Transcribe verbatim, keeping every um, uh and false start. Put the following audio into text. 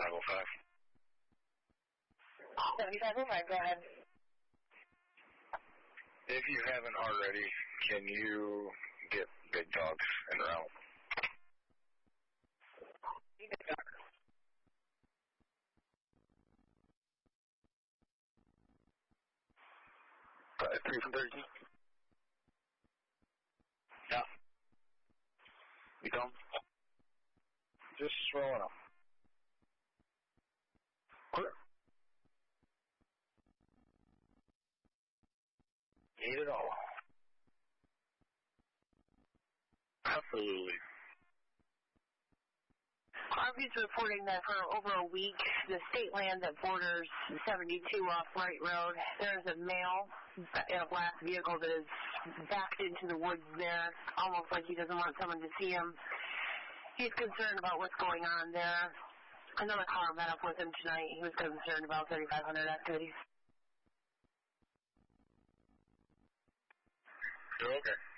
five oh five. seventy-five oh five, go ahead. If you haven't already, can you get Big Dogs en route? Big Dog. Uh, three from thirteen? Yeah. You come? Just rolling up. Clear. Need it all. Absolutely. Harvey's reporting that for over a week, the state land that borders seventy-two off Wright Road, there's a male in a black vehicle that is backed into the woods there, almost like he doesn't want someone to see him. He's concerned about what's going on there. Another car met up with him tonight. He was concerned about thirty-five hundred activities. You're okay.